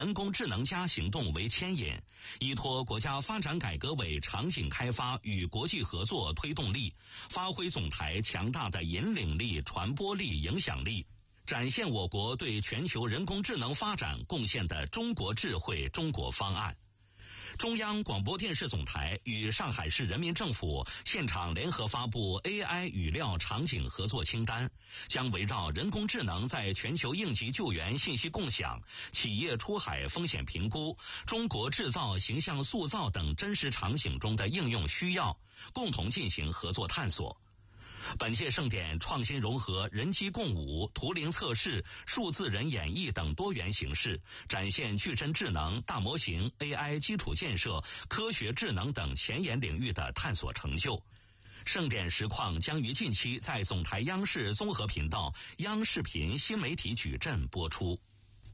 人工智能+行动为牵引，依托国家发展改革委场景开发与国际合作推动力，发挥总台强大的引领力、传播力、影响力，展现我国对全球人工智能发展贡献的中国智慧中国方案。中央广播电视总台与上海市人民政府现场联合发布 AI 语料场景合作清单，将围绕人工智能在全球应急救援信息共享、企业出海风险评估、中国制造形象塑造等真实场景中的应用需要，共同进行合作探索。本届盛典创新融合人机共舞、图灵测试、数字人演绎等多元形式，展现具身智能、大模型、AI 基础建设、科学智能等前沿领域的探索成就。盛典实况将于近期在总台央视综合频道、央视频新媒体矩阵播出。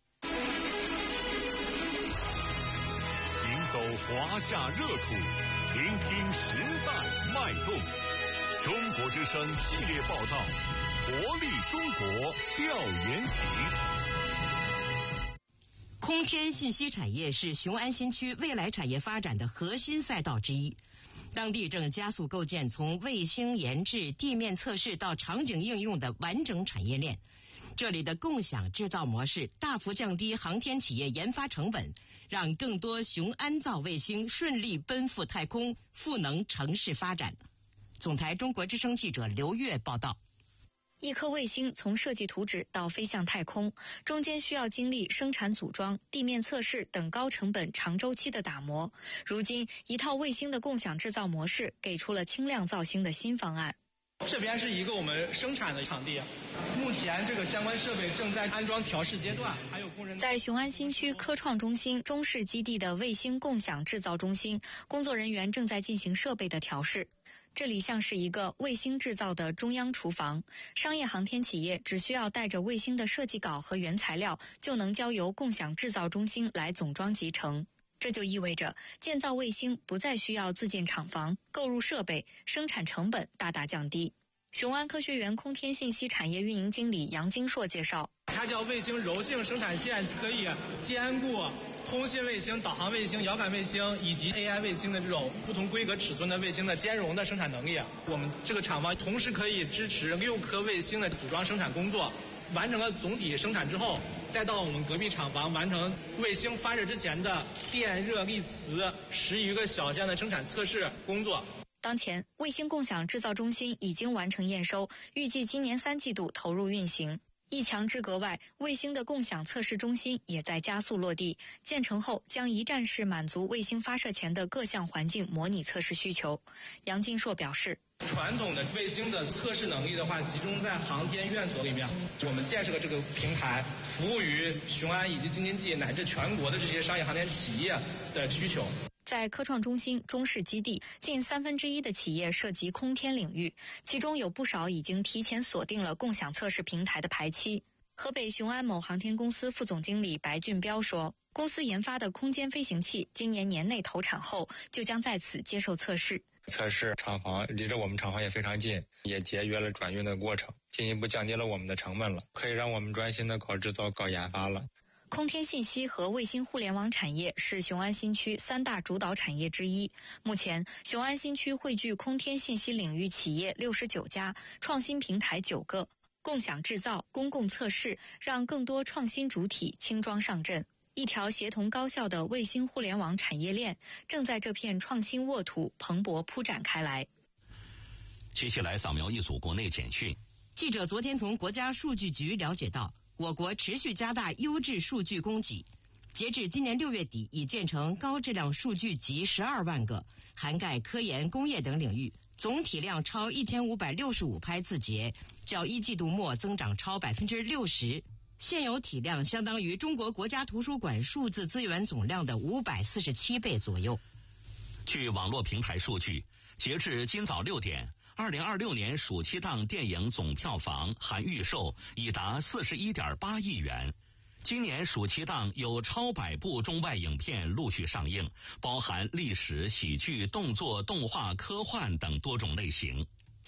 行走华夏热土，聆听时代脉动。中国之声系列报道，活力中国调研席。 空天信息产业是雄安新区未来产业发展的核心赛道之一。当地正加速构建从卫星研制、地面测试到场景应用的完整产业链。这里的共享制造模式大幅降低航天企业研发成本，让更多雄安造卫星顺利奔赴太空，赋能城市发展。总台中国之声记者刘月报道。 一颗卫星从设计图纸到飞向太空，中间需要经历生产组装、地面测试等高成本长周期的打磨。如今，一套卫星的共享制造模式给出了轻量造星的新方案。 这边是一个我们生产的场地，目前这个相关设备正在安装调试阶段，还有工人在雄安新区科创中心中市基地的卫星共享制造中心，工作人员正在进行设备的调试。这里像是一个卫星制造的中央厨房，商业航天企业只需要带着卫星的设计稿和原材料，就能交由共享制造中心来总装集成。这就意味着建造卫星不再需要自建厂房、购入设备，生产成本大大降低。雄安科学园空天信息产业运营经理杨金硕介绍， 它叫卫星柔性生产线，可以兼顾通信卫星、导航卫星、遥感卫星以及 AI 卫星的这种不同规格尺寸的卫星的兼容的生产能力。我们这个厂房同时可以支持6颗卫星的组装生产工作，完成了总体生产之后，再到我们隔壁厂房完成卫星发射之前的电热力磁10余个小件的生产测试工作。 当前，卫星共享制造中心已经完成验收，预计今年3季度投入运行。一墙之隔外，卫星的共享测试中心也在加速落地，建成后将一站式满足卫星发射前的各项环境模拟测试需求。杨金硕表示， 传统的卫星的测试能力的话，集中在航天院所里面。我们建设了这个平台，服务于雄安以及京津冀乃至全国的这些商业航天企业的需求。 在科创中心中市基地，近1/3的企业涉及空天领域，其中有不少已经提前锁定了共享测试平台的排期。河北雄安某航天公司副总经理白俊彪说，公司研发的空间飞行器今年年内投产后，就将在此接受测试。 测试厂房离着我们厂房也非常近，也节约了转运的过程，进一步降低了我们的成本了，可以让我们专心的搞制造、搞研发了。 空天信息和卫星互联网产业是雄安新区3大主导产业之一。目前，雄安新区汇聚空天信息领域企业69家，创新平台9个，共享制造、公共测试，让更多创新主体轻装上阵。一条协同高效的卫星互联网产业链正在这片创新沃土蓬勃铺展开来。 接下来扫描一组国内简讯。 记者昨天从国家数据局了解到，我国持续加大优质数据供给，截至今年6月底，已建成高质量数据集12万个，涵盖科研、工业等领域，总体量超1565拍字节，较1季度末增长超60%，现有体量相当于中国国家图书馆数字资源总量的547倍左右。 据网络平台数据，截至今早6点，2026年暑期档电影总票房含预售已达41.8亿元。今年暑期档有超100部中外影片陆续上映，包含历史、喜剧、动作、动画、科幻等多种类型。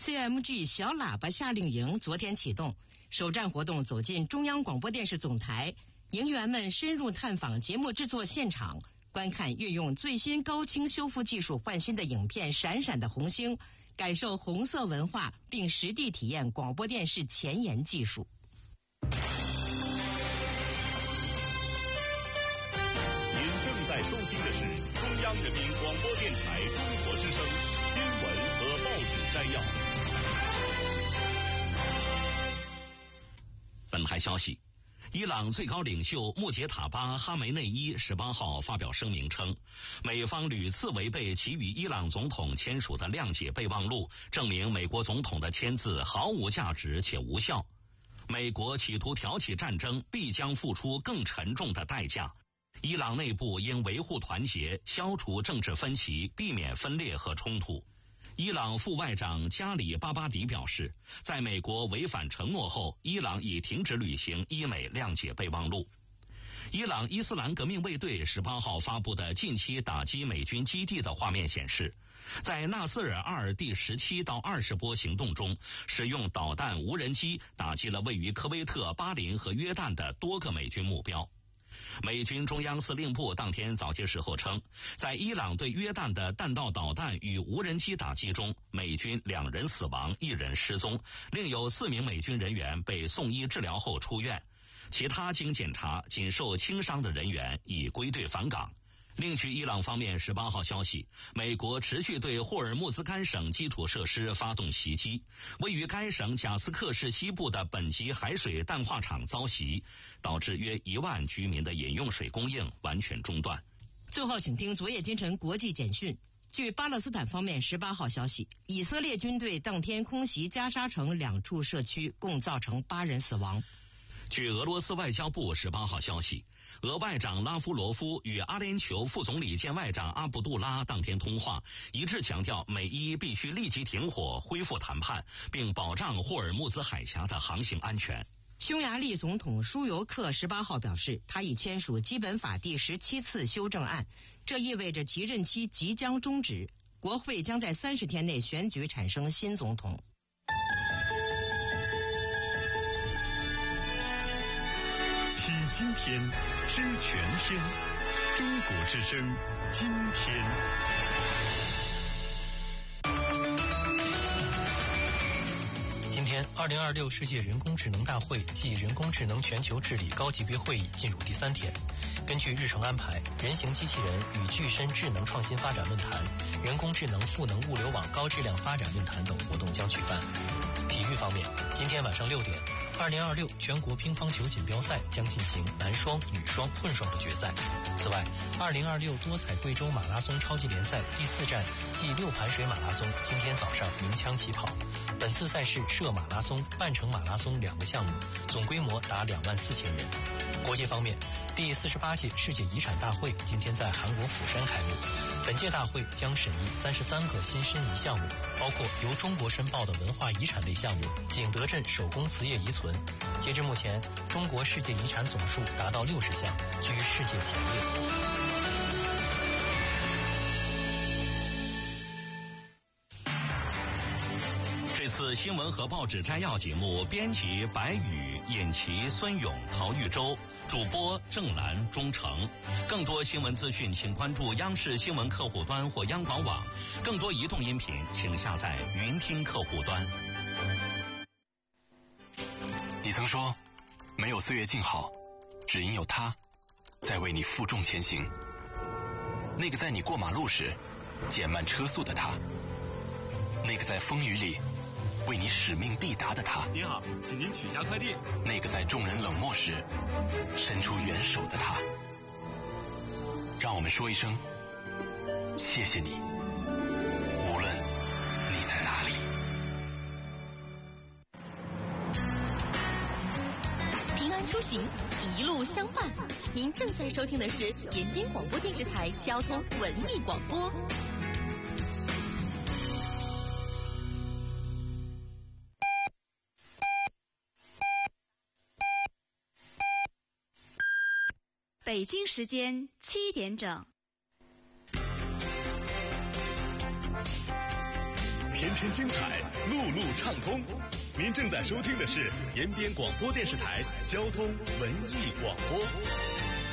CMG 小喇叭夏令营昨天启动，首站活动走进中央广播电视总台， 营员们深入探访节目制作现场，观看运用最新高清修复技术换新的影片《闪闪的红星》，感受红色文化，并实地体验广播电视前沿技术。 您正在收听的是中央人民广播电台中国之声新闻和报纸摘要。 本台消息，伊朗最高领袖穆杰塔巴·哈梅内伊18号发表声明称，美方屡次违背其与伊朗总统签署的谅解备忘录，证明美国总统的签字毫无价值且无效。美国企图挑起战争，必将付出更沉重的代价。伊朗内部应维护团结，消除政治分歧，避免分裂和冲突。伊朗副外长加里巴巴迪表示，在美国违反承诺后，伊朗已停止履行伊美谅解备忘录。伊朗伊斯兰革命卫队18号发布的近期打击美军基地的画面显示，在纳斯尔2第17到20波行动中，使用导弹无人机打击了位于科威特、巴林和约旦的多个美军目标。美军中央司令部当天早些时候称，在伊朗对约旦的弹道导弹与无人机打击中，美军2人死亡，1人失踪，另有4名美军人员被送医治疗后出院，其他经检查仅受轻伤的人员已归队返岗。另据伊朗方面18号消息，美国持续对霍尔木兹干省基础设施发动袭击，位于该省贾斯克市西部的本级海水淡化厂遭袭，导致约1万居民的饮用水供应完全中断。 最后请听昨夜今晨国际简讯。据巴勒斯坦方面18号消息，以色列军队当天空袭加沙城2处社区，共造成8人死亡。 据俄罗斯外交部18号消息，俄外长拉夫罗夫与阿联酋副总理兼外长阿卜杜拉当天通话，一致强调美伊必须立即停火、恢复谈判，并保障霍尔木兹海峡的航行安全。 匈牙利总统舒尤克18号表示，他已签署基本法第17次修正案，这意味着其任期即将终止，国会将在30天内选举产生新总统。 听今天，知全天。中国之声，今天。 今天，2026世界人工智能大会暨人工智能全球治理高级别会议进入第3天。根据日程安排，人形机器人与具身智能创新发展论坛、人工智能赋能物流网高质量发展论坛等活动将举办。体育方面，今天晚上6点，2026全国乒乓球锦标赛将进行男双、女双、混双的决赛。此外，2026多彩贵州马拉松超级联赛第4站暨6盘水马拉松今天早上鸣枪起跑。本次赛事涉马拉松、半程马拉松2个项目，总规模达24000人。国际方面，第48届世界遗产大会今天在韩国釜山开幕。本届大会将审议33个新申遗项目，包括由中国申报的文化遗产类项目景德镇手工瓷业遗存。截至目前，中国世界遗产总数达到60项，居世界前列。 这次新闻和报纸摘要节目，编辑白宇、尹琪、孙勇、陶玉洲，主播郑兰、钟诚。更多新闻资讯，请关注央视新闻客户端或央广网。更多移动音频，请下载云听客户端。 你曾说，没有岁月静好，只因有他，在为你负重前行。那个在你过马路时减慢车速的他，那个在风雨里为你使命必达的他。 您好，请您取下快递。 那个在众人冷漠时伸出援手的他。让我们说一声谢谢你，无论你在哪里。 平安出行，一路相伴。您正在收听的是延边广播电视台交通文艺广播。 北京时间7点整。 天天精彩，路路畅通。 您正在收听的是延边广播电视台交通文艺广播。